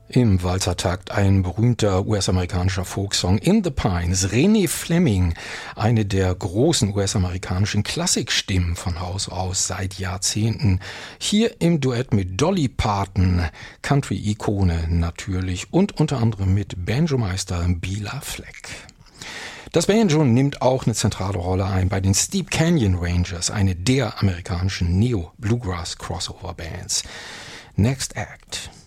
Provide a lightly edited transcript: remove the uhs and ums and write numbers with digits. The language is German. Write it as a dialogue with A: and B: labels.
A: Im Walzertakt ein berühmter US-amerikanischer Folksong In the Pines. Renee Fleming, eine der großen US-amerikanischen Klassikstimmen von Haus aus seit Jahrzehnten. Hier im Duett mit Dolly Parton, Country-Ikone natürlich und unter anderem mit Banjo-Meister Bela Fleck. Das Banjo nimmt auch eine zentrale Rolle ein bei den Steep Canyon Rangers, eine der amerikanischen Neo-Bluegrass-Crossover-Bands. Next Act.